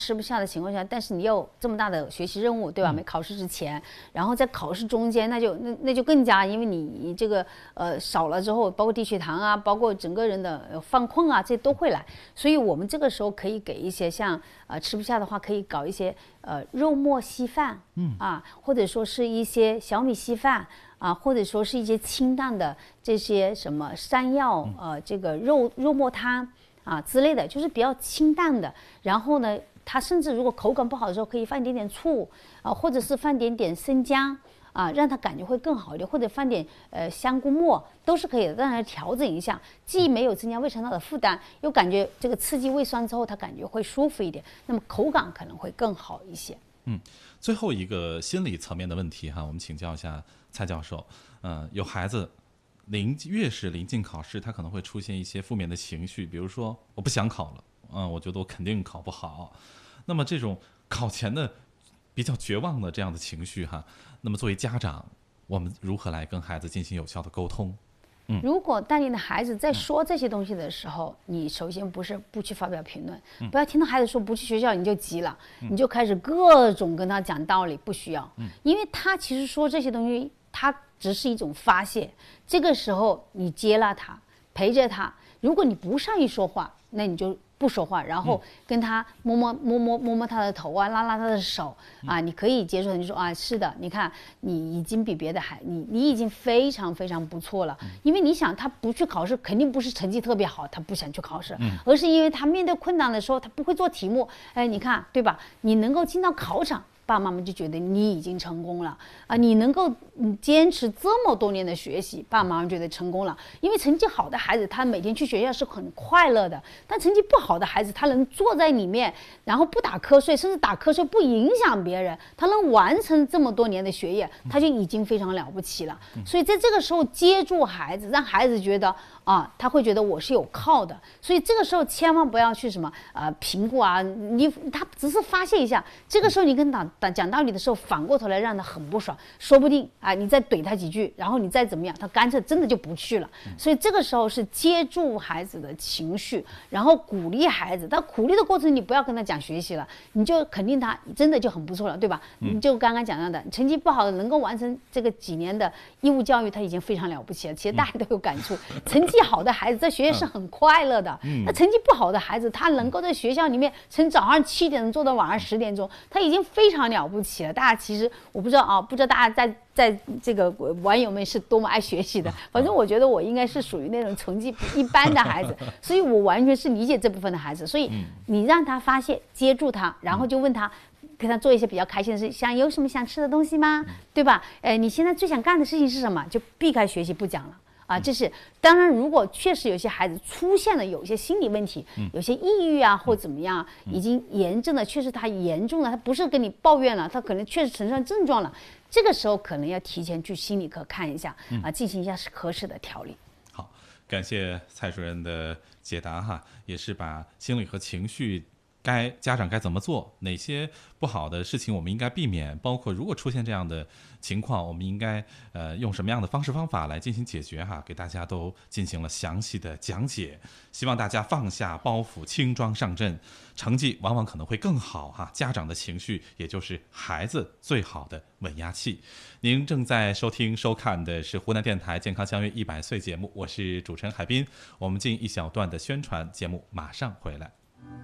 吃不下的情况下，但是你有这么大的学习任务，对吧？没考试之前，然后在考试中间，那就更加，因为你这个少了之后，包括低血糖啊，包括整个人的犯困啊，这些都会来。所以我们这个时候可以给一些像吃不下的话，可以搞一些肉末稀饭，或者说是一些小米稀饭啊，或者说是一些清淡的这些什么山药这个肉末汤啊之类的，就是比较清淡的。然后呢，它甚至如果口感不好的时候，可以放一点点醋啊，或者是放点点生姜啊，让它感觉会更好一点，或者放点香菇末都是可以的，让它调整一下，既没有增加胃肠道的负担，又感觉这个刺激胃酸之后，它感觉会舒服一点，那么口感可能会更好一些。 最后一个心理层面的问题哈，我们请教一下蔡教授。有孩子越是临近考试，他可能会出现一些负面的情绪，比如说我不想考了，我觉得我肯定考不好。那么这种考前的比较绝望的这样的情绪哈，那么作为家长，我们如何来跟孩子进行有效的沟通？ 如果当你的孩子在说这些东西的时候，你首先不去发表评论，不要听到孩子说不去学校你就急了，你就开始各种跟他讲道理，不需要，因为他其实说这些东西，他只是一种发泄。这个时候你接纳他，陪着他。如果你不善于说话，那你就不说话，然后跟他摸摸他的头啊，拉拉他的手啊，你可以接受，你说啊，是的，你看你已经比别的你已经非常非常不错了，因为你想他不去考试，肯定不是成绩特别好，他不想去考试，而是因为他面对困难的时候，他不会做题目，哎，你看对吧？你能够进到考场，爸爸妈妈就觉得你已经成功了啊！你能够坚持这么多年的学习，爸爸妈妈觉得成功了。因为成绩好的孩子，他每天去学校是很快乐的；但成绩不好的孩子，他能坐在里面，然后不打瞌睡，甚至打瞌睡不影响别人，他能完成这么多年的学业，他就已经非常了不起了。所以在这个时候接住孩子，让孩子觉得啊，他会觉得我是有靠的。所以这个时候千万不要去什么评估啊，他只是发泄一下。这个时候你跟他讲道理的时候，反过头来让他很不爽，说不定啊，你再怼他几句，然后你再怎么样，他干脆真的就不去了。所以这个时候是接住孩子的情绪，然后鼓励孩子。但鼓励的过程，你不要跟他讲学习了，你就肯定他真的就很不错了，对吧？你就刚刚讲到的，成绩不好的能够完成这个几年的义务教育，他已经非常了不起了。其实大家都有感触，成绩好的孩子在学业是很快乐的，那成绩不好的孩子，他能够在学校里面从早上7点钟做到晚上10点钟，他已经非常了不起了。大家其实我不知道啊，不知道大家在这个网友们是多么爱学习的，反正我觉得我应该是属于那种成绩一般的孩子，所以我完全是理解这部分的孩子。所以你让他发泄，接住他，然后就问他，跟他做一些比较开心的事，有什么想吃的东西吗？对吧？你现在最想干的事情是什么？就避开学习不讲了。这是当然，如果确实有些孩子出现了有一些心理问题，有些抑郁啊或怎么样，已经严重了，确实他严重了，他不是跟你抱怨了，他可能确实呈现症状了，这个时候可能要提前去心理科看一下进行一下合适的调理。 好，感谢蔡主任的解答哈，也是把心理和情绪家长该怎么做，哪些不好的事情我们应该避免，包括如果出现这样的情况，我们应该用什么样的方式方法来进行解决哈，给大家都进行了详细的讲解。希望大家放下包袱，轻装上阵，成绩往往可能会更好哈。家长的情绪也就是孩子最好的稳压器。您正在收看的是湖南电台健康相约100岁节目，我是主持人海滨。我们进一小段的宣传节目，马上回来。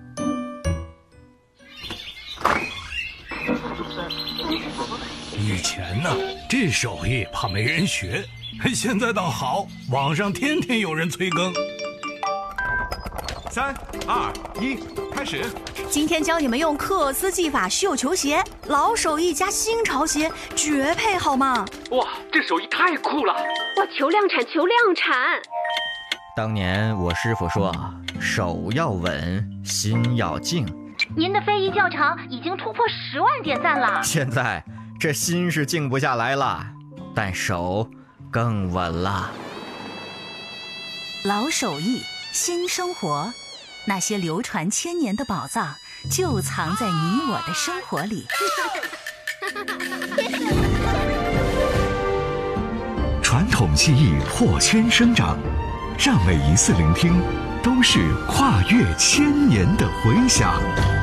以前呢，这手艺怕没人学，现在倒好，网上天天有人催更。 3、2、1，开始！ 今天教你们用克斯技法绣球鞋，老手艺加新潮鞋，绝配好吗？ 哇，这手艺太酷了！ 哇，求量产，求量产！ 当年我师傅说，手要稳，心要静。 您的非遗教程已经突破10万点赞了。 现在这心是静不下来了，但手更稳了。 老手艺，新生活，那些流传1000年的宝藏，就藏在你我的生活里。 传统技艺破圈生长，让每一次聆听都是跨越1000年的回响。